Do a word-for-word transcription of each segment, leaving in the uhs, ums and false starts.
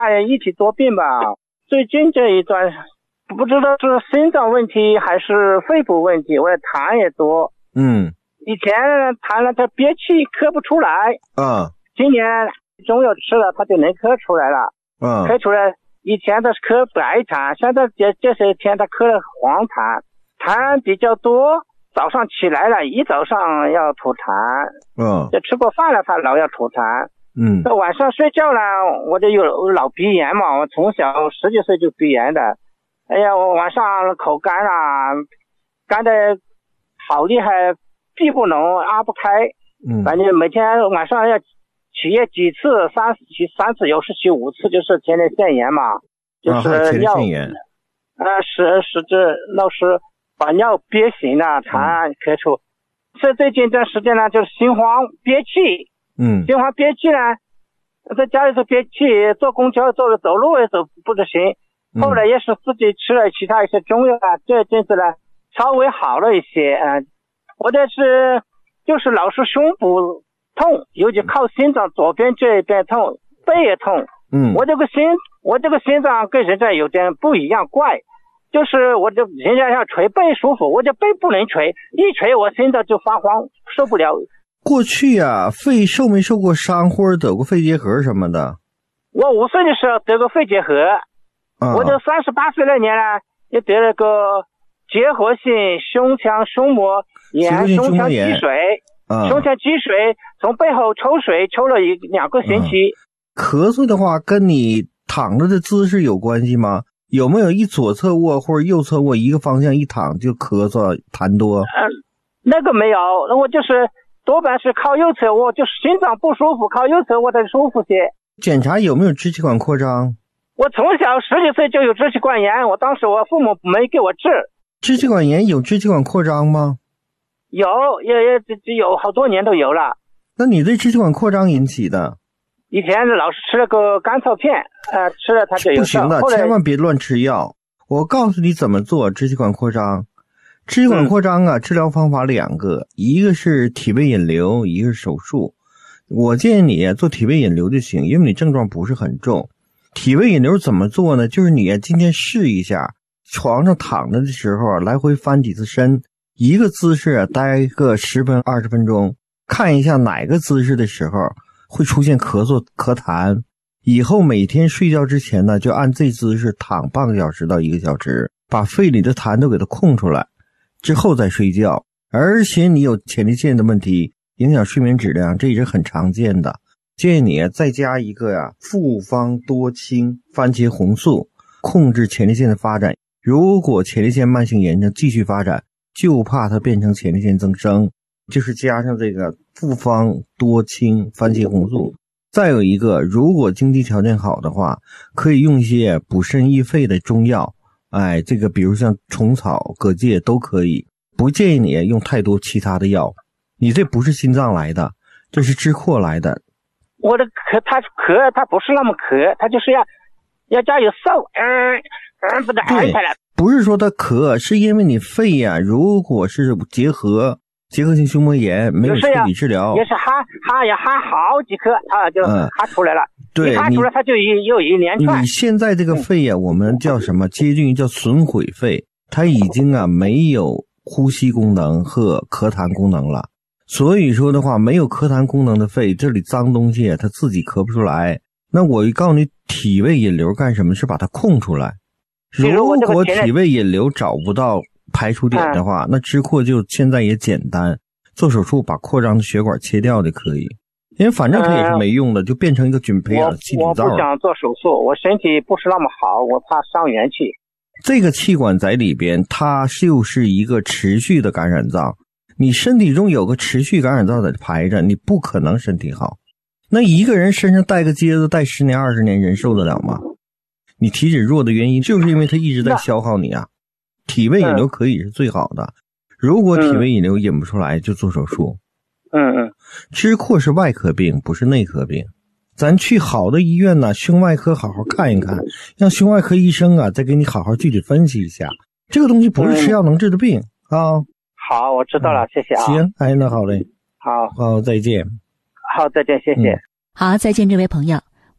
哎，一体多病吧。最近这一段不知道是心脏问题还是肺部问题，我痰也多。 嗯， 以前痰了他憋气咳不出来。 啊， 今年中药吃了他就能咳出来了。 啊， 咳出来，以前他是咳白痰，现在这这些天他咳了黄痰，痰比较多。早上起来了，一早上要吐痰。 嗯， 就吃过饭了他老要吐痰。 嗯， 那晚上睡觉呢，我就有老鼻炎嘛，我从小十几岁就鼻炎的。哎呀，我晚上口干啊，干的好厉害，闭不拢，拉不开。 嗯， 反正每天晚上要起夜几次，三起三次，有时起五次，就是前列腺炎嘛，就是尿。 前列腺炎。 呃，使使这老是把尿憋醒了，痰咳出。这最近一段时间呢，就是心慌憋气。 嗯， 心慌憋气呢，在家里头憋气，坐公交坐着走路也走不得行。后来也是自己吃了其他一些中药啊，这阵子呢稍微好了一些。嗯、呃，我这是就是老是胸部痛，尤其靠心脏左边这一边痛，背也痛。 嗯， 我这个心我这个心脏跟人家有点不一样，怪。就是我这人家要捶背舒服，我这背不能捶，一捶我心脏就发慌，受不了。 过去啊，肺受没受过伤，或者得过肺结核什么的？ 我五岁的时候得过肺结核。啊、我这三十八岁那年呢，也得了个结核性胸腔胸膜炎、胸腔积水。啊、胸腔积水从背后抽水，抽了一两个星期。 啊、咳嗽的话，跟你躺着的姿势有关系吗？有没有一左侧卧或者右侧卧一个方向一躺就咳嗽痰多？ 嗯、呃，那个没有，我就是多半是靠右侧卧，就是心脏不舒服，靠右侧卧才舒服些。 检查有没有支气管扩张？ 我从小十几岁就有支气管炎，我当时我父母没给我治。 支气管炎有支气管扩张吗？ 有，也也有好多年都有了。 那你这支气管扩张引起的？ 以前老是吃了个甘草片，呃，吃了它就有效。 不行的，千万别乱吃药。我告诉你怎么做支气管扩张。支气管扩张啊，嗯、治疗方法两个，一个是体位引流，一个是手术。我建议你做体位引流就行，因为你症状不是很重。体位引流怎么做呢？就是你今天试一下，床上躺着的时候来回翻几次身，一个姿势待个十分二十分钟，看一下哪个姿势的时候会出现咳嗽咳痰。以后每天睡觉之前呢，就按这姿势躺半个小时到一个小时，把肺里的痰都给它空出来，之后再睡觉。而且你有前列腺的问题，影响睡眠质量，这也是很常见的。建议你再加一个呀、啊，复方多清番茄红素，控制前列腺的发展。如果前列腺慢性炎症继续发展，就怕它变成前列腺增生，就是加上这个复方多清番茄红素。再有一个，如果经济条件好的话，可以用一些补肾益肺的中药，哎，这个比如像虫草、葛芥都可以。不建议你用太多其他的药，你这不是心脏来的，这是支扩来的。 我的咳，他咳，他不是那么咳，他就是要要加有嗽，嗯嗯，不得安排了。 不是说他咳，是因为你肺呀、啊，如果是结核、结核性胸膜炎没有彻底治疗， 也是哈哈呀哈好几颗，他就哈出来了。嗯、 对， 一哈出来他就一又一连串。 你现在这个肺呀、啊，我们叫什么？接近于叫损毁肺，它已经啊没有呼吸功能和咳痰功能了。所以说的话，没有咳痰功能的肺，这里脏东西它自己咳不出来。那我告诉你，体位引流干什么？是把它空出来。如果体位引流找不到排除点的话，嗯、那支扩就现在也简单，做手术把扩张的血管切掉就可以。因为反正它也是没用的，嗯、就变成一个菌培养气体灶。 我不想做手术，我身体不是那么好，我怕伤元气。 这个气管在里边，它就是一个持续的感染灶。你身体中有个持续感染灶在排着，你不可能身体好。那一个人身上带个疖子带十年二十年，人受得了吗？你体质弱的原因就是因为它一直在消耗你啊。体位引流可以是最好的，如果体位引流引不出来，就做手术。 嗯嗯， 支扩是外科病，不是内科病。咱去好的医院呢，胸外科好好看一看，让胸外科医生啊再给你好好具体分析一下。这个东西不是吃药能治的病、嗯、啊。 好，我知道了，嗯、谢谢啊。 行，哎，那好嘞。 好， 好，再见。 好，再见，谢谢。 嗯、好，再见，这位朋友。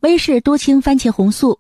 威氏多氢番茄红素